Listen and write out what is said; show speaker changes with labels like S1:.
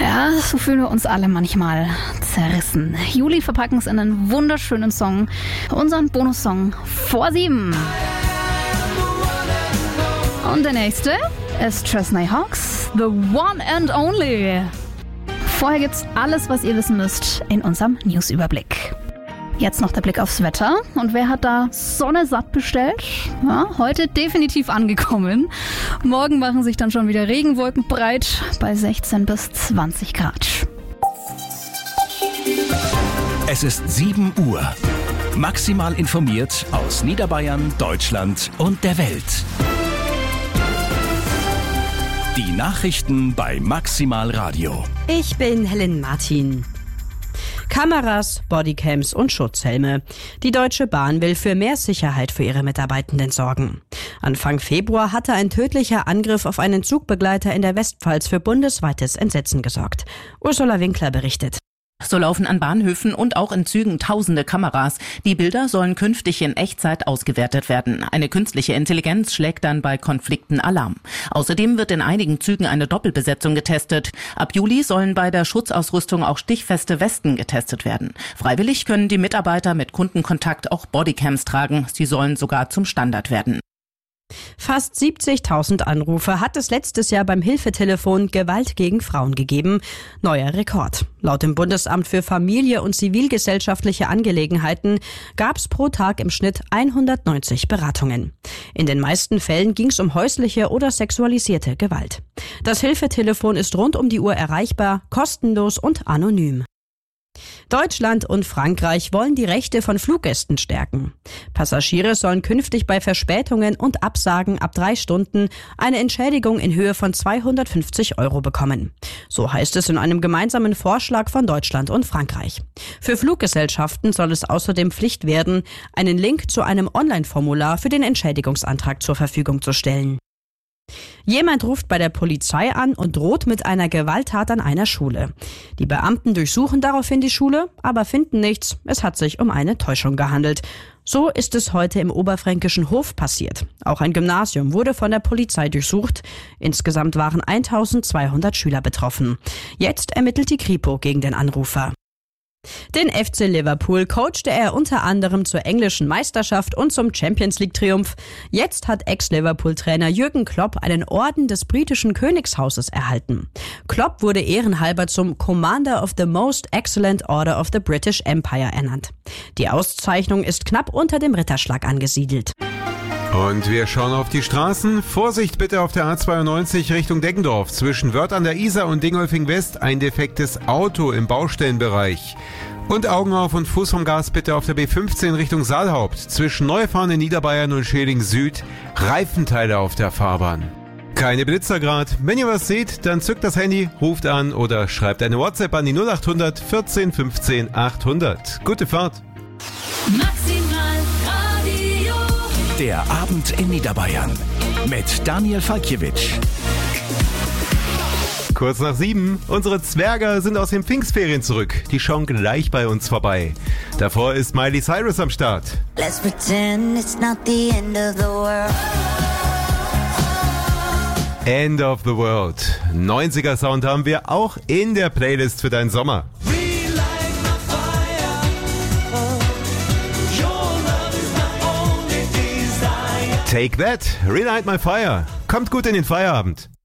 S1: Ja, so fühlen wir uns alle manchmal zerrissen. Juli verpacken es in einen wunderschönen Song. Unseren Bonussong vor 7. Und der nächste ist Chesney Hawkes, The One and Only. Vorher gibt's alles, was ihr wissen müsst, in unserem Newsüberblick. Jetzt noch der Blick aufs Wetter. Und wer hat da Sonne satt bestellt? Ja, heute definitiv angekommen. Morgen machen sich dann schon wieder Regenwolken breit bei 16 bis 20 Grad.
S2: Es ist 7 Uhr. Maximal informiert aus Niederbayern, Deutschland und der Welt. Die Nachrichten bei Maximal Radio.
S3: Ich bin Helen Martin. Kameras, Bodycams und Schutzhelme. Die Deutsche Bahn will für mehr Sicherheit für ihre Mitarbeitenden sorgen. Anfang Februar hatte ein tödlicher Angriff auf einen Zugbegleiter in der Westpfalz für bundesweites Entsetzen gesorgt. Ursula Winkler berichtet.
S4: So laufen an Bahnhöfen und auch in Zügen tausende Kameras. Die Bilder sollen künftig in Echtzeit ausgewertet werden. Eine künstliche Intelligenz schlägt dann bei Konflikten Alarm. Außerdem wird in einigen Zügen eine Doppelbesetzung getestet. Ab Juli sollen bei der Schutzausrüstung auch stichfeste Westen getestet werden. Freiwillig können die Mitarbeiter mit Kundenkontakt auch Bodycams tragen. Sie sollen sogar zum Standard werden.
S3: Fast 70.000 Anrufe hat es letztes Jahr beim Hilfetelefon Gewalt gegen Frauen gegeben. Neuer Rekord. Laut dem Bundesamt für Familie und zivilgesellschaftliche Angelegenheiten gab es pro Tag im Schnitt 190 Beratungen. In den meisten Fällen ging es um häusliche oder sexualisierte Gewalt. Das Hilfetelefon ist rund um die Uhr erreichbar, kostenlos und anonym. Deutschland und Frankreich wollen die Rechte von Fluggästen stärken. Passagiere sollen künftig bei Verspätungen und Absagen ab 3 Stunden eine Entschädigung in Höhe von 250 € bekommen. So heißt es in einem gemeinsamen Vorschlag von Deutschland und Frankreich. Für Fluggesellschaften soll es außerdem Pflicht werden, einen Link zu einem Online-Formular für den Entschädigungsantrag zur Verfügung zu stellen. Jemand ruft bei der Polizei an und droht mit einer Gewalttat an einer Schule. Die Beamten durchsuchen daraufhin die Schule, aber finden nichts. Es hat sich um eine Täuschung gehandelt. So ist es heute im oberfränkischen Hof passiert. Auch ein Gymnasium wurde von der Polizei durchsucht. Insgesamt waren 1200 Schüler betroffen. Jetzt ermittelt die Kripo gegen den Anrufer. Den FC Liverpool coachte er unter anderem zur englischen Meisterschaft und zum Champions-League-Triumph. Jetzt hat Ex-Liverpool-Trainer Jürgen Klopp einen Orden des britischen Königshauses erhalten. Klopp wurde ehrenhalber zum Commander of the Most Excellent Order of the British Empire ernannt. Die Auszeichnung ist knapp unter dem Ritterschlag angesiedelt.
S5: Und wir schauen auf die Straßen. Vorsicht bitte auf der A92 Richtung Deggendorf. Zwischen Wörth an der Isar und Dingolfing West ein defektes Auto im Baustellenbereich. Und Augen auf und Fuß vom Gas bitte auf der B15 Richtung Saalhaupt. Zwischen Neufahren in Niederbayern und Schäding Süd Reifenteile auf der Fahrbahn. Keine Blitzer grad. Wenn ihr was seht, dann zückt das Handy, ruft an oder schreibt eine WhatsApp an die 0800 14 15 800. Gute Fahrt.
S2: Der Abend in Niederbayern mit Daniel Falkiewicz.
S5: Kurz nach 7. Unsere Zwerger sind aus den Pfingstferien zurück. Die schauen gleich bei uns vorbei. Davor ist Miley Cyrus am Start.
S6: Let's pretend it's not the end of the world.
S5: End of the World. 90er Sound haben wir auch in der Playlist für deinen Sommer. Take That, Relight My Fire. Kommt gut in den Feierabend.